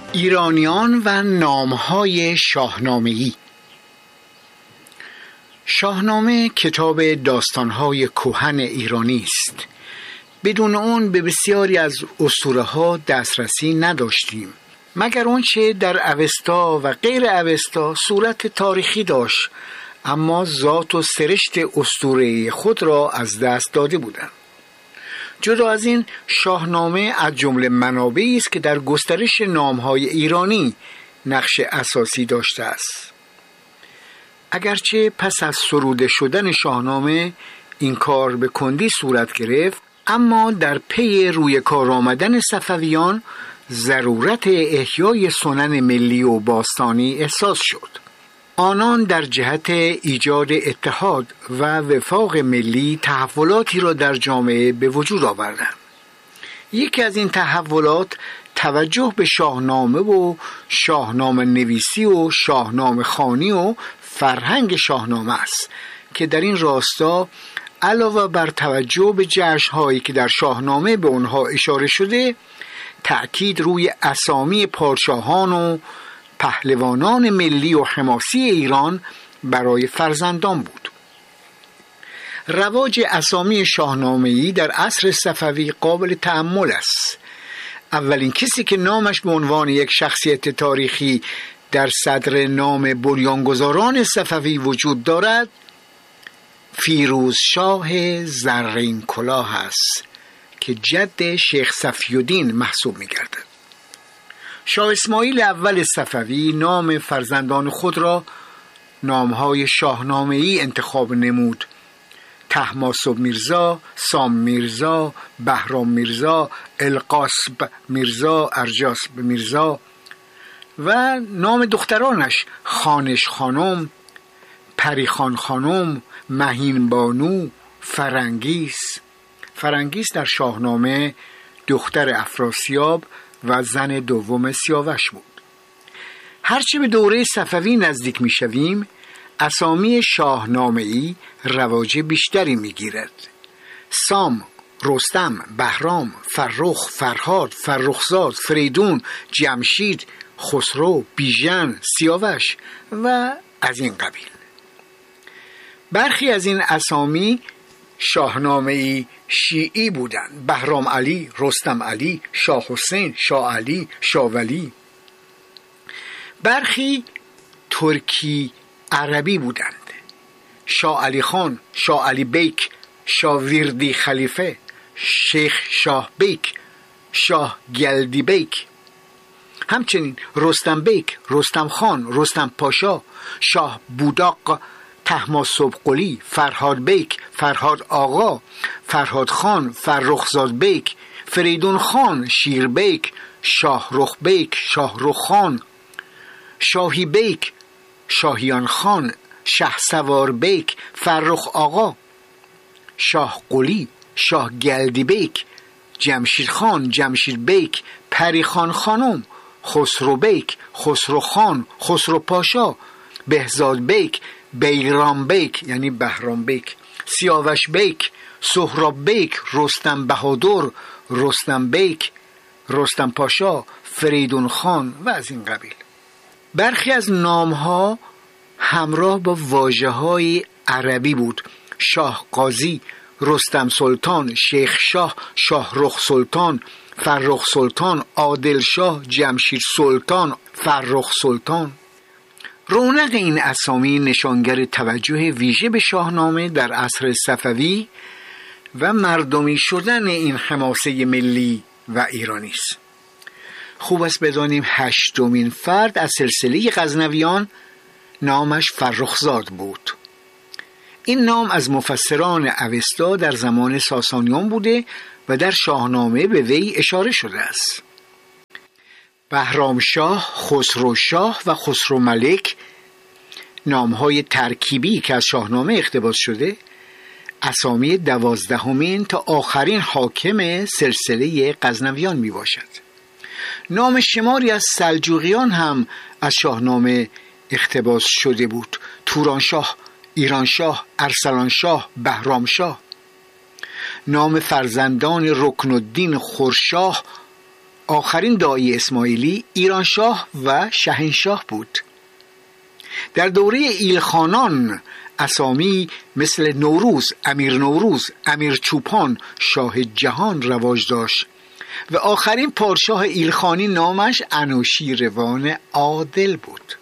ایرانیان و نام‌های شاهنامه‌ای. شاهنامه کتاب داستان‌های کهن ایرانی است. بدون اون به بسیاری از اسطوره‌ها دسترسی نداشتیم، مگر آنچه در اوستا و غیر اوستا صورت تاریخی داشت، اما ذات و سرشت اسطوره خود را از دست داده بودند. جدا از این، شاهنامه از جمله منابعی است که در گسترش نام‌های ایرانی نقش اساسی داشته است. اگرچه پس از سروده شدن شاهنامه این کار به کندی صورت گرفت، اما در پی روی کار آمدن صفویان ضرورت احیای سنن ملی و باستانی احساس شد. آنان در جهت ایجاد اتحاد و وفاق ملی تحولاتی را در جامعه به وجود آوردند. یکی از این تحولات توجه به شاهنامه و شاهنامه نویسی و شاهنامه خوانی و فرهنگ شاهنامه است که در این راستا علاوه بر توجه به جشن‌هایی که در شاهنامه به آنها اشاره شده، تأکید روی اسامی پادشاهان و پهلوانان ملی و حماسی ایران برای فرزندان بود. رواج اسامی شاهنامه‌ای در عصر صفوی قابل تأمل است. اولین کسی که نامش به عنوان یک شخصیت تاریخی در صدر نام بنیانگذاران صفوی وجود دارد، فیروزشاه زرین کلاه است که جد شیخ صفی‌الدین محسوب می‌گردد. شاه اسماعیل اول صفوی نام فرزندان خود را نام‌های شاهنامه‌ای انتخاب نمود: طهماسب میرزا، سام میرزا، بهرام میرزا، القاسب میرزا، ارجاسب میرزا و نام دخترانش خانش خانم، پریخان خانم، مهین بانو، فرنگیس. فرنگیس در شاهنامه دختر افراسیاب و زن دوم سیاوش بود. هرچه به دوره صفوی نزدیک می شویم، اسامی شاهنامه‌ای رواج بیشتری می گیرد. سام، رستم، بهرام، فرخ، فرهاد، فرخزاد، فریدون، جمشید، خسرو، بیژن، سیاوش و از این قبیل. برخی از این اسامی شاهنامه‌ای شیعی بودند: بهرام علی، رستم علی، شاه حسین، شاه علی، شاه ولی. برخی ترکی عربی بودند: شاه علی خان، شاه علی بیک، شاه ویردی خلیفه، شیخ شاه بیک، شاه گلدی بیک. همچنین رستم بیک، رستم خان، رستم پاشا، شاه بوداق، طهماسب قلی، فرهاد بیک، فرهاد آقا، فرهاد خان، فرخزاد بیک، فریدون خان، شیر بیک، شاه رخ بیک، شاه رخ خان، شاهی بیک، شاهیان خان، شه سوار بیک، فرخ آقا، شاه قلی، شاه گلدی بیک، جمشید خان، جمشید بیک، پری خان خانم، خسرو بیک، خسرو خان، خسرو پاشا، بهزاد بیک، بیرام بیک یعنی بهرام بیک، سیاوش بیک، سهراب بیک، رستم بهادر، رستم بیک، رستم پاشا، فریدون خان و از این قبیل. برخی از نامها همراه با واژه‌های عربی بود: شاه قاضی، رستم سلطان، شیخ شاه، شاه رخ سلطان، فرخ سلطان، عادل شاه، جمشید سلطان، فرخ سلطان. رونق این اسامی نشانگر توجه ویژه به شاهنامه در عصر صفوی و مردمی شدن این حماسه ملی و ایرانی است. خوب است بدانیم هشتمین فرد از سلسله غزنویان نامش فرخزاد بود. این نام از مفسران اوستا در زمان ساسانیان بوده و در شاهنامه به وی اشاره شده است. بهرام شاه، خسرو شاه و خسرو ملک، نامهای ترکیبی که از شاهنامه اقتباس شده، اسامی 12مین تا آخرین حاکم سلسله غزنویان می باشد. نام شماری از سلجوقیان هم از شاهنامه اقتباس شده بود: تورانشاه، ایرانشاه، ارسلانشاه، بهرامشاه. نام فرزندان رکن الدین خورشاه، آخرین داعی اسماعیلی ایرانشاه و شاهنشاه بود. در دوره ایلخانان اسامی مثل نوروز، امیر چوپان، شاه جهان رواج داشت و آخرین پادشاه ایلخانی نامش انوشیروان عادل بود.